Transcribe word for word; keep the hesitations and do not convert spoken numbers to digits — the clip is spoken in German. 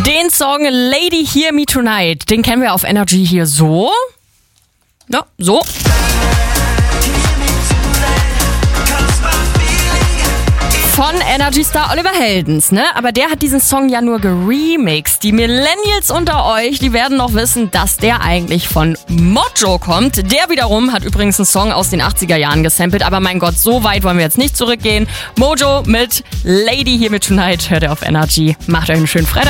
Den Song Lady Hear Me Tonight, den kennen wir auf Energy hier so. Ja, so. Von Energy-Star Oliver Heldens, ne? Aber der hat diesen Song ja nur geremixed. Die Millennials unter euch, die werden noch wissen, dass der eigentlich von Mojo kommt. Der wiederum hat übrigens einen Song aus den achtziger Jahren gesampelt. Aber mein Gott, so weit wollen wir jetzt nicht zurückgehen. Mojo mit Lady Hear Me Tonight hört ihr auf Energy. Macht euch einen schönen Freitag.